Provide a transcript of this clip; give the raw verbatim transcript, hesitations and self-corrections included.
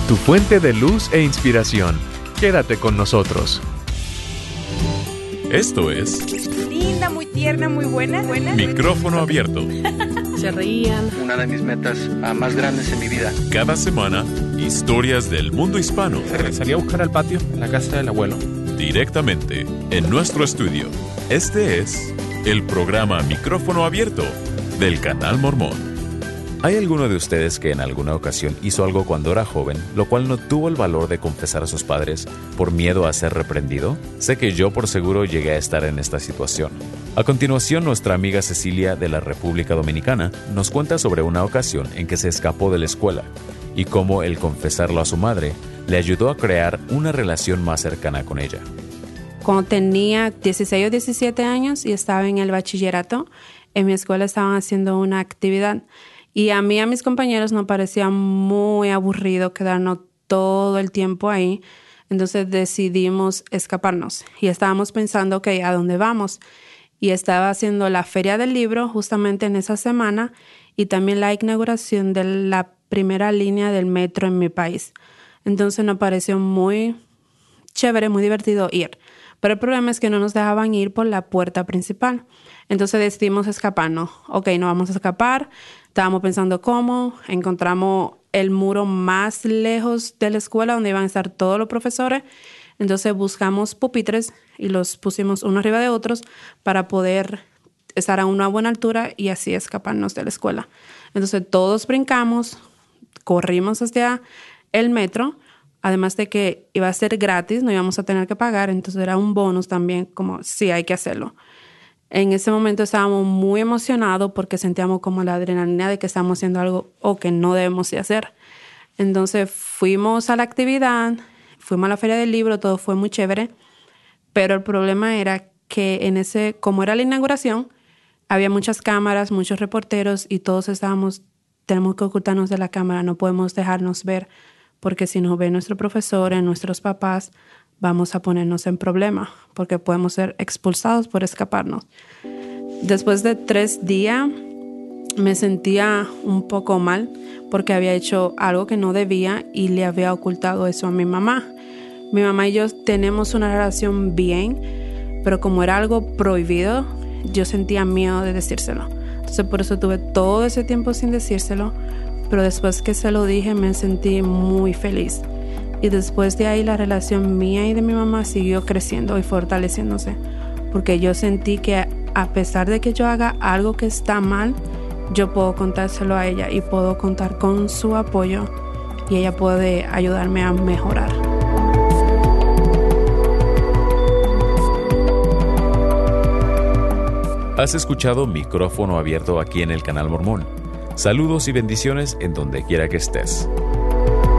tu fuente de luz e inspiración. Quédate con nosotros. Esto es Linda, muy tierna, muy buena. buena. Micrófono Abierto. Se reían. Una de mis metas uh, más grandes en mi vida. Cada semana, historias del mundo hispano. Se regresaría a buscar al patio, en la casa del abuelo. Directamente en nuestro estudio. Este es el programa Micrófono Abierto del Canal Mormón. ¿Hay alguno de ustedes que en alguna ocasión hizo algo cuando era joven, lo cual no tuvo el valor de confesar a sus padres por miedo a ser reprendido? Sé que yo por seguro llegué a estar en esta situación. A continuación, nuestra amiga Cecilia de la República Dominicana nos cuenta sobre una ocasión en que se escapó de la escuela y cómo el confesarlo a su madre le ayudó a crear una relación más cercana con ella. Cuando tenía dieciséis o diecisiete años y estaba en el bachillerato, en mi escuela estaban haciendo una actividad. Y a mí y a mis compañeros nos parecía muy aburrido quedarnos todo el tiempo ahí. Entonces decidimos escaparnos. Y estábamos pensando, ok, ¿a dónde vamos? Y estaba haciendo la Feria del Libro justamente en esa semana y también la inauguración de la primera línea del metro en mi país. Entonces nos pareció muy chévere, muy divertido ir. Pero el problema es que no nos dejaban ir por la puerta principal. Entonces decidimos escaparnos. Ok, nos vamos a escapar. Estábamos pensando cómo. Encontramos el muro más lejos de la escuela donde iban a estar todos los profesores. Entonces buscamos pupitres y los pusimos uno arriba de otros para poder estar a una buena altura y así escaparnos de la escuela. Entonces todos brincamos, corrimos hacia el metro. Además de que iba a ser gratis, no íbamos a tener que pagar, entonces era un bonus también, como sí, hay que hacerlo. En ese momento estábamos muy emocionados porque sentíamos como la adrenalina de que estábamos haciendo algo o que no debemos de hacer. Entonces fuimos a la actividad, fuimos a la Feria del Libro, todo fue muy chévere, pero el problema era que en ese, como era la inauguración, había muchas cámaras, muchos reporteros y todos estábamos, tenemos que ocultarnos de la cámara, no podemos dejarnos ver, porque si nos ve nuestro profesor, nuestros papás, vamos a ponernos en problema, porque podemos ser expulsados por escaparnos. Después de tres días me sentía un poco mal, porque había hecho algo que no debía y le había ocultado eso a mi mamá. Mi mamá y yo tenemos una relación bien, pero como era algo prohibido, yo sentía miedo de decírselo. Entonces por eso tuve todo ese tiempo sin decírselo, pero después que se lo dije me sentí muy feliz. Y después de ahí la relación mía y de mi mamá siguió creciendo y fortaleciéndose, porque yo sentí que a pesar de que yo haga algo que está mal, yo puedo contárselo a ella y puedo contar con su apoyo y ella puede ayudarme a mejorar. Has escuchado Micrófono Abierto aquí en el Canal Mormón. Saludos y bendiciones en donde quiera que estés.